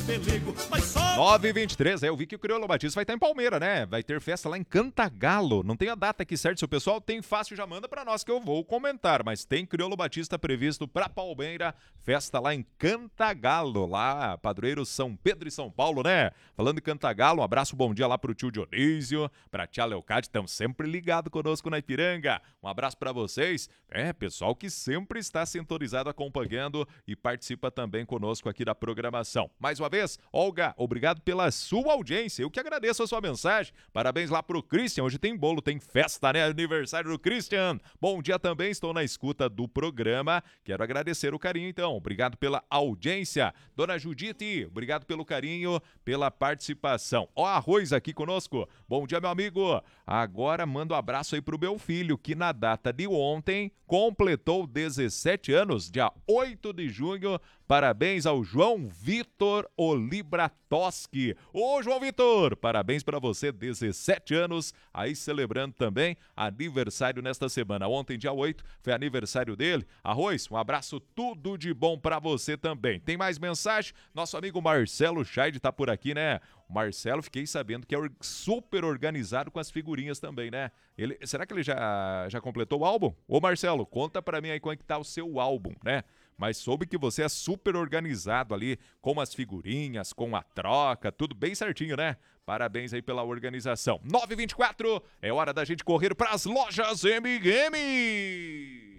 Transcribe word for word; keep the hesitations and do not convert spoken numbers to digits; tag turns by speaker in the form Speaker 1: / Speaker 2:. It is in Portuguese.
Speaker 1: pelego, mas só...
Speaker 2: nove e vinte e três, é, eu vi que o Crioulo Batista vai estar em Palmeira, né? Vai ter festa lá em Cantagalo. Não tem a data aqui certo, se o pessoal tem fácil, já manda pra nós que eu vou comentar. Mas tem Crioulo Batista previsto pra Palmeira, festa lá em Cantagalo, lá, padroeiro São Pedro e São Paulo, né? Falando em Cantagalo, um abraço, bom dia lá pro tio Dionísio, pra tia Leocádia, estão sempre ligados conosco na Ipiranga. Um abraço pra vocês. É, pessoal que sempre está sintonizado, acompanhando e participa também conosco aqui da programação. Mais uma vez, Olga, obrigado pela sua audiência. Eu que agradeço a sua mensagem. Parabéns lá pro Christian. Hoje tem bolo, tem festa, né? Aniversário do Christian. Bom dia também, estou na escuta do programa. Quero agradecer o carinho, então. Obrigado pela audiência. Dona Judite, obrigado pelo carinho, pela participação. Ó, Arroz aqui conosco. Bom dia, meu amigo. Agora mando um abraço aí pro meu filho, que na data de ontem completou dezessete anos, dia oito de junho. Parabéns ao João Vitor Olibratoski. Ô, João Vitor, parabéns para você, dezessete anos, aí celebrando também aniversário nesta semana. Ontem, dia oito, foi aniversário dele. Arroz, um abraço, tudo de bom para você também. Tem mais mensagem? Nosso amigo Marcelo Scheid tá por aqui, né? O Marcelo, fiquei sabendo que é super organizado com as figurinhas também, né? Ele, será que ele já, já completou o álbum? Ô, Marcelo, conta para mim aí como é que tá o seu álbum, né? Mas soube que você é super organizado ali, com as figurinhas, com a troca, tudo bem certinho, né? Parabéns aí pela organização. nove e vinte e quatro, é hora da gente correr para as lojas M e M.